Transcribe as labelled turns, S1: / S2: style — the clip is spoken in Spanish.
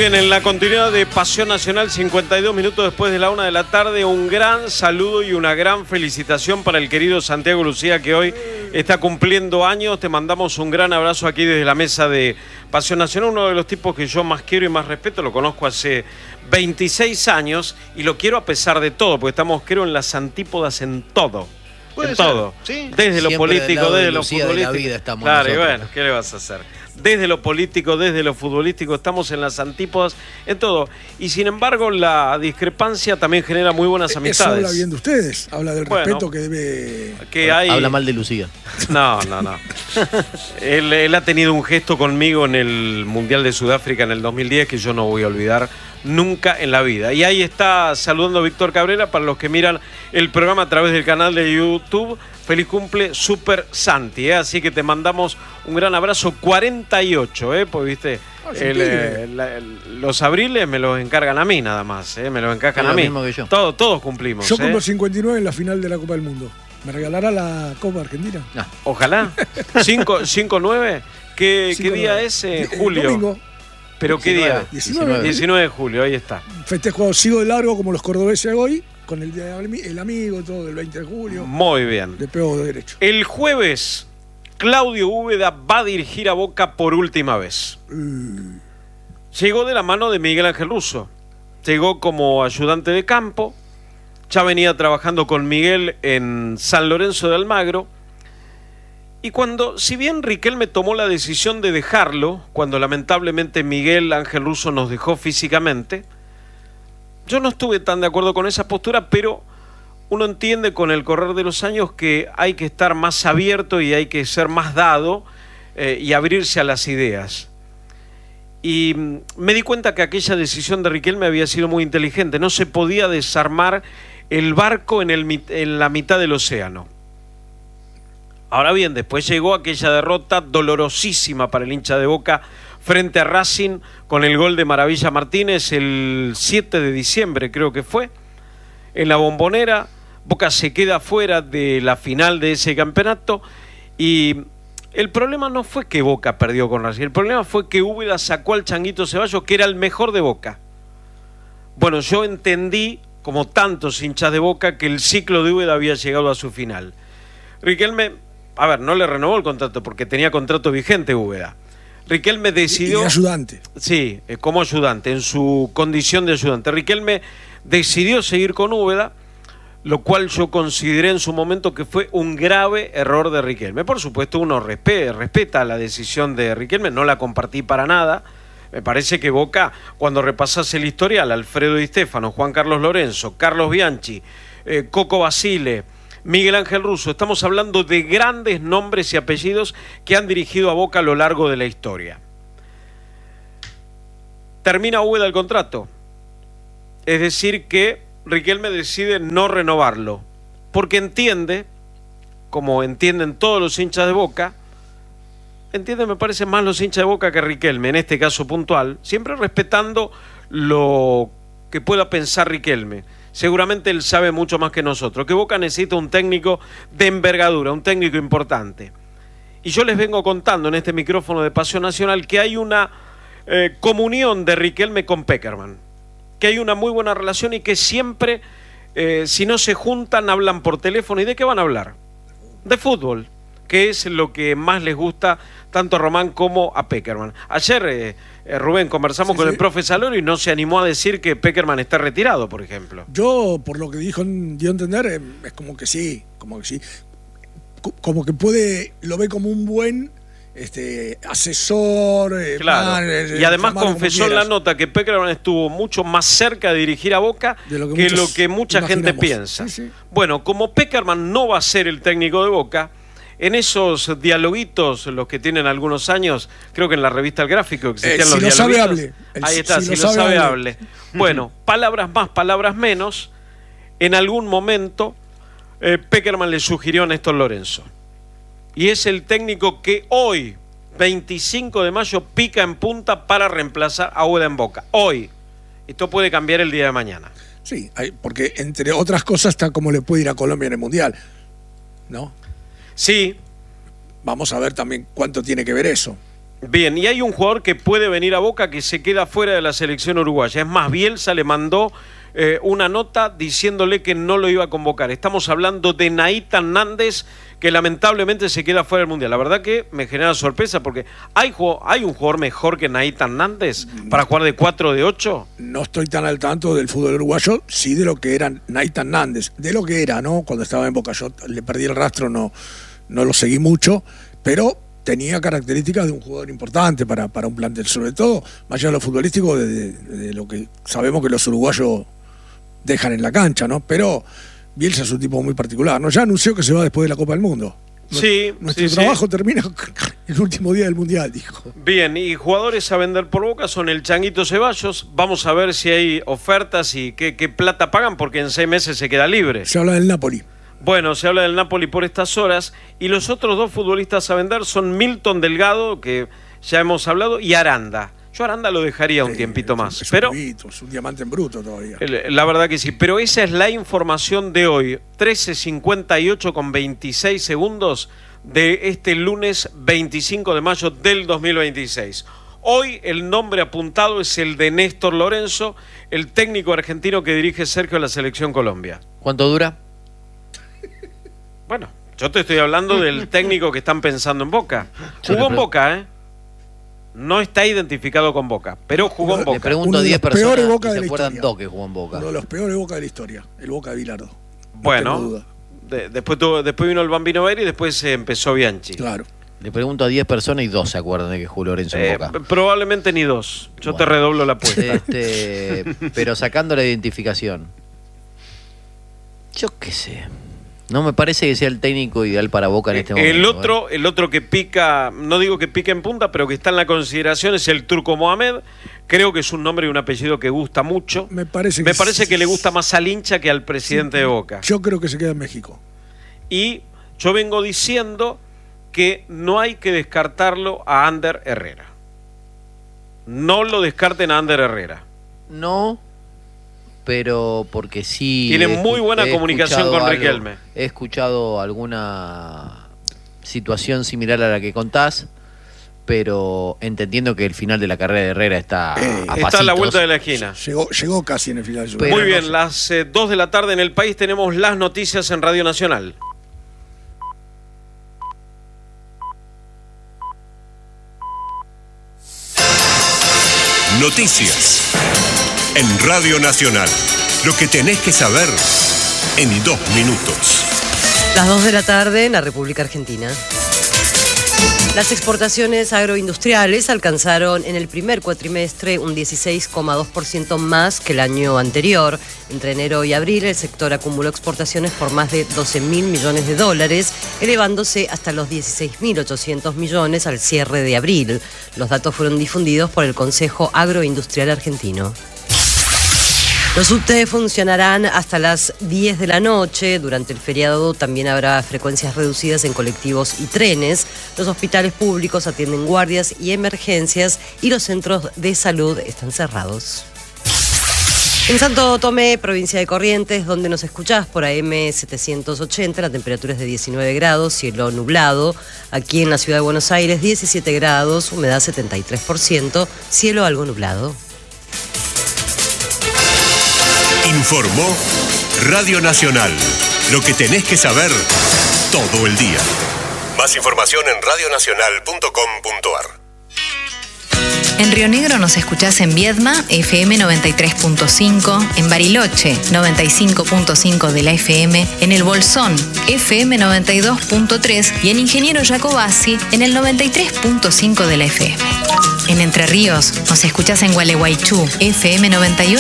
S1: bien, en la continuidad de Pasión Nacional, 52 minutos después de la 1 de la tarde, un gran saludo y una gran felicitación para el querido Santiago Lucía, que hoy está cumpliendo años. Te mandamos un gran abrazo aquí desde la mesa de Pasión Nacional, uno de los tipos que yo más quiero y más respeto. Lo conozco hace 26 años y lo quiero a pesar de todo, porque estamos, creo, en las antípodas en todo. En todo, ¿sí? Desde lo político, desde lo futbolístico. De la vida estamos claro, nosotros. Y bueno, ¿qué le vas a hacer? Desde lo político, desde lo futbolístico, estamos en las antípodas, en todo. Y sin embargo, la discrepancia también genera muy buenas amistades.
S2: Eso habla bien de ustedes, habla del respeto que debe...
S3: Habla mal de Lucía.
S1: No. Él ha tenido un gesto conmigo en el Mundial de Sudáfrica en el 2010 que yo no voy a olvidar nunca en la vida. Y ahí está saludando a Víctor Cabrera, para los que miran el programa a través del canal de YouTube. Feliz cumple, Super Santi, ¿eh? Así que te mandamos un gran abrazo. 48, pues viste, los abriles me los encargan a mí nada más, me los encajan a mí. Mismo que yo. Todos cumplimos.
S2: Yo cumplo 59 en la final de la Copa del Mundo. ¿Me regalará la Copa Argentina?
S1: No. Ojalá. 5-9. ¿Qué día es? Julio.
S2: Domingo.
S1: ¿Pero 19, qué día? 19 de julio, ahí está.
S2: Festejo, sigo de largo como los cordobeses hoy, con el amigo, todo, del 20 de julio.
S1: Muy bien.
S2: De pego de derecho.
S1: El jueves, Claudio Úbeda va a dirigir a Boca por última vez. Llegó de la mano de Miguel Ángel Russo. Llegó como ayudante de campo. Ya venía trabajando con Miguel en San Lorenzo de Almagro. Y si bien Riquelme tomó la decisión de dejarlo, cuando lamentablemente Miguel Ángel Russo nos dejó físicamente, yo no estuve tan de acuerdo con esa postura, pero uno entiende con el correr de los años que hay que estar más abierto y hay que ser más dado y abrirse a las ideas. Y me di cuenta que aquella decisión de Riquelme había sido muy inteligente. No se podía desarmar el barco en la mitad del océano. Ahora bien, después llegó aquella derrota dolorosísima para el hincha de Boca frente a Racing con el gol de Maravilla Martínez el 7 de diciembre, creo que fue, en la Bombonera. Boca se queda fuera de la final de ese campeonato y el problema no fue que Boca perdió con Racing, el problema fue que Úbeda sacó al Changuito Ceballos, que era el mejor de Boca. Bueno, yo entendí, como tantos hinchas de Boca, que el ciclo de Úbeda había llegado a su final. Riquelme, no le renovó el contrato porque tenía contrato vigente Úbeda. Riquelme decidió...
S2: Y ayudante.
S1: Sí, como ayudante, en su condición de ayudante. Riquelme decidió seguir con Úbeda, lo cual yo consideré en su momento que fue un grave error de Riquelme. Por supuesto, uno respeta la decisión de Riquelme, no la compartí para nada. Me parece que Boca, cuando repasase el historial, Alfredo Di Stéfano, Juan Carlos Lorenzo, Carlos Bianchi, Coco Basile, Miguel Ángel Russo, estamos hablando de grandes nombres y apellidos que han dirigido a Boca a lo largo de la historia. Termina Úbeda el contrato, es decir que Riquelme decide no renovarlo, porque entiende, como entienden todos los hinchas de Boca, me parece más los hinchas de Boca que Riquelme, en este caso puntual, siempre respetando lo que pueda pensar Riquelme. Seguramente él sabe mucho más que nosotros, que Boca necesita un técnico de envergadura, un técnico importante. Y yo les vengo contando en este micrófono de Pasión Nacional que hay una comunión de Riquelme con Pekerman, que hay una muy buena relación y que siempre, si no se juntan, hablan por teléfono. ¿Y de qué van a hablar? De fútbol, que es lo que más les gusta tanto a Román como a Pekerman. Ayer, Rubén, conversamos con el profe Saloro y no se animó a decir que Pekerman está retirado, por ejemplo.
S2: Yo, por lo que dio a entender, es como que sí, como que lo ve como un buen asesor.
S1: Claro. Y además confesó en la nota que Pekerman estuvo mucho más cerca de dirigir a Boca que lo que mucha gente piensa. Sí. Bueno, como Pekerman no va a ser el técnico de Boca, en esos dialoguitos, los que tienen algunos años, creo que en la revista El Gráfico existían los dialoguitos.
S2: Sabe, hable.
S1: Ahí está, si lo sabe, hable. Bueno, palabras más, palabras menos. En algún momento, Pekerman le sugirió a Néstor Lorenzo. Y es el técnico que hoy, 25 de mayo, pica en punta para reemplazar a Úbeda en Boca. Hoy. Esto puede cambiar el día de mañana.
S2: Sí, porque entre otras cosas está como le puede ir a Colombia en el Mundial, ¿no?
S1: Sí.
S2: Vamos a ver también cuánto tiene que ver eso.
S1: Bien, y hay un jugador que puede venir a Boca que se queda fuera de la selección uruguaya. Es más, Bielsa le mandó una nota diciéndole que no lo iba a convocar. Estamos hablando de Nathan Nández, que lamentablemente se queda fuera del Mundial. La verdad que me genera sorpresa porque ¿hay un jugador mejor que Nathan Nández para jugar de 4 de 8?
S2: No estoy tan al tanto del fútbol uruguayo, sí de lo que era Nathan Nández, de lo que era, ¿no? Cuando estaba en Boca yo le perdí el rastro, no lo seguí mucho, pero tenía características de un jugador importante para un plantel, sobre todo, más allá de lo futbolístico, de lo que sabemos que los uruguayos dejan en la cancha, ¿no? Pero Bielsa es un tipo muy particular, ¿no? Ya anunció que se va después de la Copa del Mundo.
S1: Sí,
S2: nuestro trabajo termina el último día del Mundial, dijo.
S1: Bien, y jugadores a vender por Boca son el Changuito Ceballos. Vamos a ver si hay ofertas y qué plata pagan, porque en 6 meses se queda libre.
S2: Se habla del Napoli.
S1: Bueno, se habla del Napoli por estas horas. Y los otros 2 futbolistas a vender son Milton Delgado, que ya hemos hablado, y Aranda. Yo Aranda lo dejaría un tiempito más.
S2: Es
S1: pero
S2: es un diamante en bruto todavía.
S1: La verdad que sí. Pero esa es la información de hoy. 13:58 con 26 segundos de este lunes 25 de mayo del 2026. Hoy el nombre apuntado es el de Néstor Lorenzo, el técnico argentino que dirige Sergio a la Selección Colombia.
S3: ¿Cuánto dura?
S1: Bueno, yo te estoy hablando del técnico que están pensando en Boca. Jugó en Boca, ¿eh? No está identificado con Boca, pero jugó en Boca.
S3: Le pregunto a 10 personas y se acuerdan 2 que jugó en Boca.
S2: Uno de los peores Boca de la historia, el Boca de Bilardo.
S1: Bueno, después vino el Bambino Veira y después empezó Bianchi.
S2: Claro.
S3: Le pregunto a 10 personas y 2 se acuerdan de que jugó Lorenzo en Boca.
S1: Probablemente ni 2. Yo te redoblo la apuesta.
S3: Pero sacando la identificación. Yo qué sé. No me parece que sea el técnico ideal para Boca en este momento.
S1: El otro que pica, no digo que pica en punta, pero que está en la consideración es el Turco Mohamed. Creo que es un nombre y un apellido que gusta mucho. Me parece que le gusta más al hincha que al presidente de Boca.
S2: Yo creo que se queda en México.
S1: Y yo vengo diciendo que no hay que descartarlo a Ander Herrera. No lo descarten a Ander Herrera.
S3: No, pero porque sí...
S1: Tiene muy buena comunicación con Riquelme.
S3: He escuchado alguna situación similar a la que contás, pero entendiendo que el final de la carrera de Herrera está a pasitos.
S1: Está a la vuelta de la esquina.
S2: Llegó casi en el final.
S1: Muy bien, las 2 de la tarde en el país tenemos las noticias en Radio Nacional.
S4: Noticias en Radio Nacional. Lo que tenés que saber en 2 minutos.
S5: Las 2 de la tarde en la República Argentina. Las exportaciones agroindustriales alcanzaron en el primer cuatrimestre un 16,2% más que el año anterior. Entre enero y abril, el sector acumuló exportaciones por más de 12.000 millones de dólares, elevándose hasta los 16.800 millones al cierre de abril. Los datos fueron difundidos por el Consejo Agroindustrial Argentino. Los subtes funcionarán hasta las 10 de la noche. Durante el feriado también habrá frecuencias reducidas en colectivos y trenes. Los hospitales públicos atienden guardias y emergencias y los centros de salud están cerrados. En Santo Tomé, provincia de Corrientes, donde nos escuchás por AM 780, la temperatura es de 19 grados, cielo nublado. Aquí en la ciudad de Buenos Aires, 17 grados, humedad 73%, cielo algo nublado.
S4: Informó Radio Nacional. Lo que tenés que saber todo el día. Más información en radionacional.com.ar.
S6: En Río Negro nos escuchás en Viedma, FM 93.5, en Bariloche, 95.5 de la FM, en El Bolsón, FM 92.3 y en Ingeniero Jacobasi, en el 93.5 de la FM. En Entre Ríos nos escuchás en Gualeguaychú, FM 98.